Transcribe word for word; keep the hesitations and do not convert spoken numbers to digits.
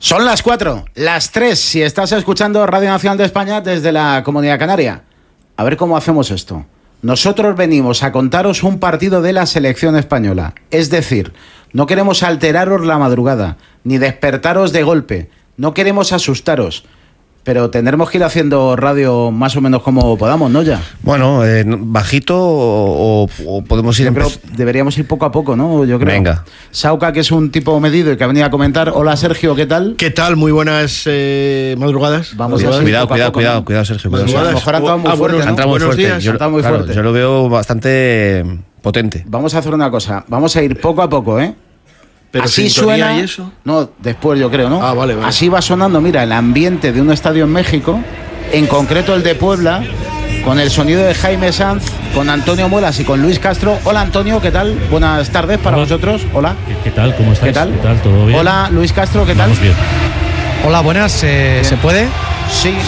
Son las cuatro, las tres, si estás escuchando Radio Nacional de España desde la Comunidad Canaria. A ver cómo hacemos esto. Nosotros venimos a contaros un partido de la selección española. Es decir, no queremos alteraros la madrugada, ni despertaros de golpe. No queremos asustaros. Pero tendremos que ir haciendo radio más o menos como podamos, ¿no? Ya. Bueno, eh, bajito o, o podemos ir... Yo creo, empe- deberíamos ir poco a poco, ¿no? Yo creo. Venga. Sauca, que es un tipo medido y que ha venido a comentar. Hola, Sergio, ¿qué tal? ¿Qué tal? Muy buenas eh, madrugadas. Vamos Cuidado, a ir cuidado, poco a cuidado, poco, cuidado, ¿no? cuidado, Sergio. Cuidado, Madrugadas. A lo mejor ha entrado muy Ah, fuerte, buenos- ¿no? Ha entrado muy Buenos fuerte. días. Yo, Ha entrado muy claro, fuerte. yo lo veo bastante potente. Vamos a hacer una cosa. Vamos a ir poco a poco, ¿eh? Pero Así sintonía suena. y eso. No, después yo creo, ¿no? Ah, vale, vale. Así va sonando, mira, el ambiente de un estadio en México, en concreto el de Puebla, con el sonido de Jaime Sanz, con Antonio Muelas y con Luis Castro. Hola, Antonio, ¿qué tal? Buenas tardes para Hola. vosotros. Hola. ¿Qué, qué tal? ¿Cómo estáis? ¿Qué tal? ¿Qué tal? ¿Todo bien? Hola, Luis Castro, ¿qué tal? Vamos bien. Hola, buenas. Eh, ¿Se puede? Sí,